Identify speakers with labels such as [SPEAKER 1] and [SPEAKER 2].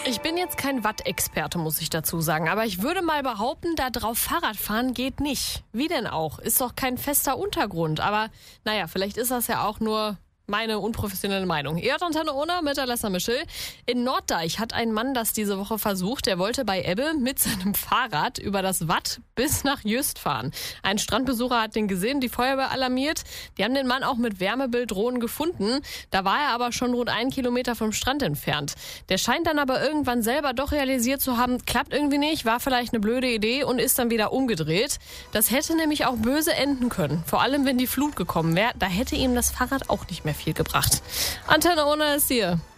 [SPEAKER 1] Ich bin jetzt kein Wattexperte, muss ich dazu sagen. Aber ich würde mal behaupten, da drauf Fahrradfahren geht nicht. Wie denn auch? Ist doch kein fester Untergrund. Aber naja, vielleicht ist das ja auch nur meine unprofessionelle Meinung. Ihr hört Antenne Ohne mit Alessa Mischel. In Norddeich hat ein Mann das diese Woche versucht. Er wollte bei Ebbe mit seinem Fahrrad über das Watt bis nach Jüst fahren. Ein Strandbesucher hat den gesehen, die Feuerwehr alarmiert. Die haben den Mann auch mit Wärmebilddrohnen gefunden. Da war er aber schon rund 1 Kilometer vom Strand entfernt. Der scheint dann aber irgendwann selber doch realisiert zu haben, klappt irgendwie nicht, war vielleicht eine blöde Idee und ist dann wieder umgedreht. Das hätte nämlich auch böse enden können. Vor allem, wenn die Flut gekommen wäre, da hätte ihm das Fahrrad auch nicht mehr viel gebracht. Antenne Ohne ist hier.